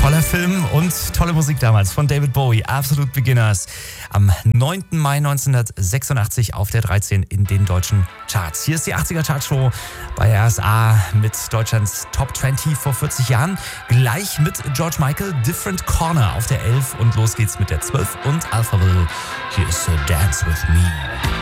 Toller Film und tolle Musik damals von David Bowie, Absolute Beginners. Am 9. Mai 1986 auf der 13 in den deutschen Charts. Hier ist die 80er Chartshow bei RSA mit Deutschlands Top 20 vor 40 Jahren. Gleich mit George Michael, Different Corner auf der 11 und los geht's mit der 12 und Alphaville. Hier ist Dance With Me.